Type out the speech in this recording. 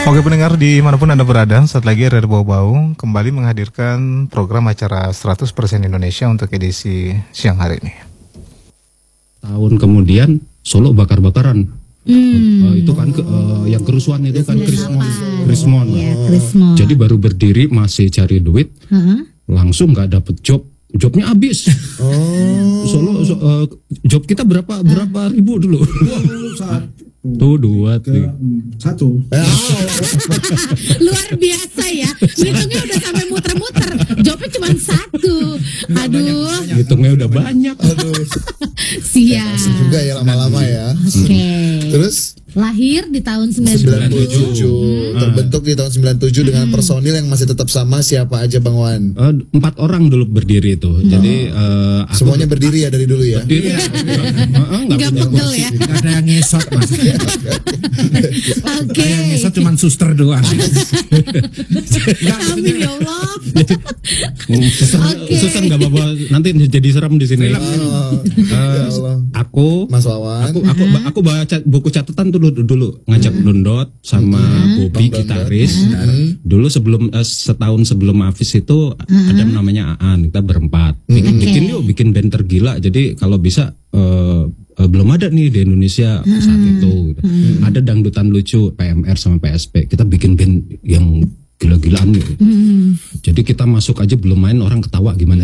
Oke pendengar dimanapun Anda berada, saat lagi Radio Bau-Bau kembali menghadirkan program acara 100% Indonesia untuk edisi siang hari ini. Tahun kemudian Solo bakar-bakaran. Itu kan yang kerusuhan itu kan Krismon. Ya, Krismon. Jadi baru berdiri masih cari duit, langsung nggak dapet job. Jobnya habis. Solo job kita berapa ribu dulu? Tuh 2, 3, 1. Luar biasa ya. Hitungnya udah sampai muter-muter. Jawabnya cuma 1. Aduh. Hitungnya udah banyak. Siap. Juga ya lama-lama ya. Oke. Terus Lahir di tahun 97. 97 terbentuk di tahun 97 dengan personil yang masih tetap sama. Siapa aja Bang Wan? 4 orang dulu berdiri itu. Jadi aku Semuanya berdiri ya dari dulu ya. berdiri. Enggak pegel ya. Gak ada yang ngesot mas. Oke. Yang ngesot cuma suster doang. Amin ya Allah. Susah nggak apa-apa. Nanti jadi serem di sini. Ya Allah. Aku Mas Wawan. Aku baca buku catatan dulu ngajak Dondot sama Bobby gitaris. Dulu sebelum setahun sebelum Hafiz itu ada namanya Aan, kita berempat. Bikin band tergila. Jadi kalau bisa belum ada nih di Indonesia saat itu. Gitu. Ada dangdutan lucu PMR sama PSP. Kita bikin band yang gila-gilaan gitu. Jadi kita masuk aja belum main orang ketawa gimana